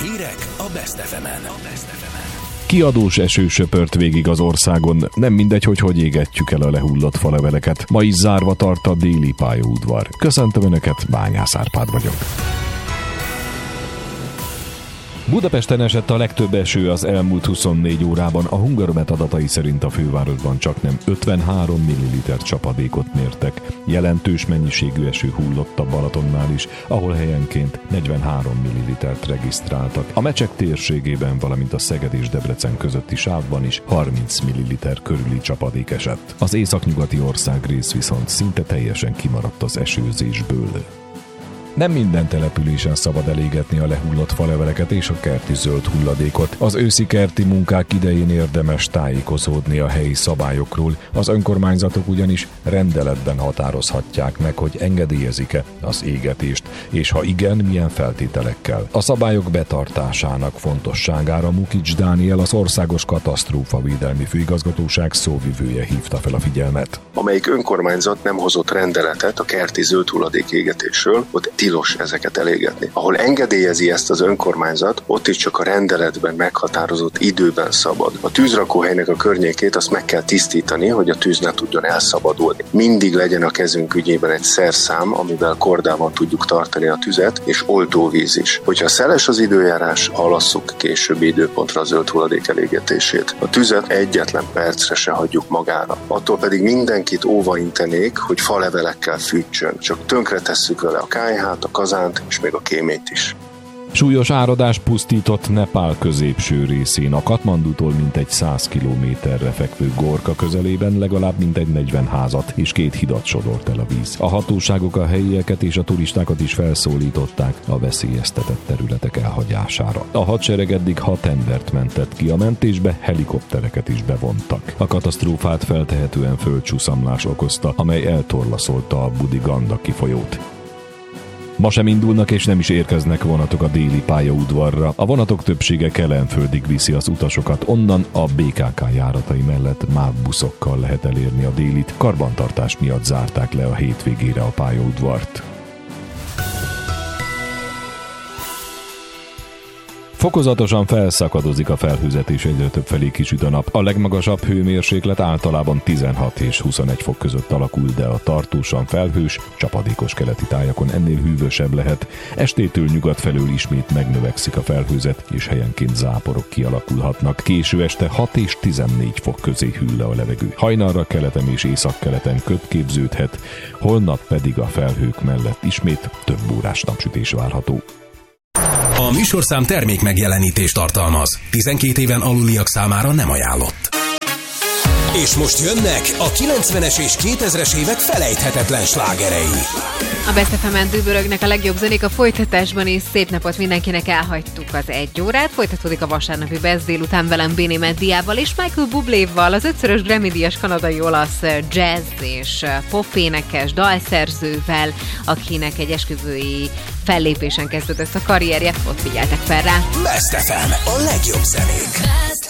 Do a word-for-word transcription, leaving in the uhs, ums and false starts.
Hírek a Best ef emen. Kiadós eső söpört végig az országon, nem mindegy, hogy hogy égetjük el a lehullott faleveleket. Ma is zárva tart a déli pályaudvar. Köszöntöm Önöket, Bányász Árpád vagyok. Budapesten esett a legtöbb eső az elmúlt huszonnégy órában, a Hungaromet adatai szerint a fővárosban csaknem ötvenhárom milliliter csapadékot mértek. Jelentős mennyiségű eső hullott a Balatonnál is, ahol helyenként negyvenhárom millilitert regisztráltak. A Mecsek térségében, valamint a Szeged és Debrecen közötti sávban is harminc milliliter körüli csapadék esett. Az északnyugati országrész viszont szinte teljesen kimaradt az esőzésből. Nem minden településen szabad elégetni a lehullott faleveleket és a kerti zöld hulladékot. Az őszi kerti munkák idején érdemes tájékozódni a helyi szabályokról. Az önkormányzatok ugyanis rendeletben határozhatják meg, hogy engedélyezik-e az égetést, és ha igen, milyen feltételekkel. A szabályok betartásának fontosságára Mukics Dániel, az Országos Katasztrófavédelmi Főigazgatóság szóvivője hívta fel a figyelmet. Amelyik önkormányzat nem hozott rendeletet a kerti zöld hulladék égetésről, ott tilos ezeket elégetni. Ahol engedélyezi ezt az önkormányzat, ott is csak a rendeletben meghatározott időben szabad. A tűzrakóhelynek a környékét azt meg kell tisztítani, hogy a tűz ne tudjon elszabadulni. Mindig legyen a kezünk ügyében egy szerszám, amivel kordában tudjuk tartani a tüzet, és oltóvíz is. Hogyha szeles az időjárás, halasszuk későbbi időpontra a zöld hulladék elégetését. A tüzet egyetlen percre se hagyjuk magára. Attól pedig mindenkit óvaintenék, hogy falevelekkel fűtsön. Csak tönkre tesszük vele a kályhát, a kazánt és még a kéményt is. Súlyos áradás pusztított Nepál középső részén, a Katmandútól mintegy száz kilométerre fekvő Gorka közelében legalább mintegy negyven házat és két hidat sodort el a víz. A hatóságok a helyieket és a turistákat is felszólították a veszélyeztetett területek elhagyására. A hadsereg eddig hat embert mentett ki a mentésbe, helikoptereket is bevontak. A katasztrófát feltehetően földcsúszamlás okozta, amely eltorlaszolta a Budi Gandaki folyót. Ma sem indulnak és nem is érkeznek vonatok a déli pályaudvarra. A vonatok többsége Kelenföldig viszi az utasokat, onnan a bé ká ká járatai mellett MÁV buszokkal lehet elérni a délit. Karbantartás miatt zárták le a hétvégére a pályaudvart. Fokozatosan felszakadozik a felhőzet és egyre több felé kisüt a nap. A legmagasabb hőmérséklet általában tizenhat és huszonegy fok között alakul, de a tartósan felhős, csapadékos keleti tájakon ennél hűvösebb lehet. Estétől nyugat felől ismét megnövekszik a felhőzet, és helyenként záporok kialakulhatnak. Késő este hat és tizennégy fok közé hűl le a levegő. Hajnalra keleten és északkeleten köd képződhet, holnap pedig a felhők mellett ismét több órás napsütés várható. A műsorszám termék megjelenítést tartalmaz. tizenkét éven aluliak számára nem ajánlott. És most jönnek a kilencvenes és kétezres évek felejthetetlen slágerei. A Best ef emen dübörögnek a legjobb zenék a folytatásban, és szép napot mindenkinek, elhagytuk az egy órát. Folytatódik a vasárnapi Best délután velem, Béni Meddiával és Michael Bubléval, az ötszörös Grammy-díjas kanadai-olasz jazz és popénekes dalszerzővel, akinek egy esküvői fellépésen kezdődött a karrierje. Ott figyeltek fel rá. Best ef em, a legjobb zenék.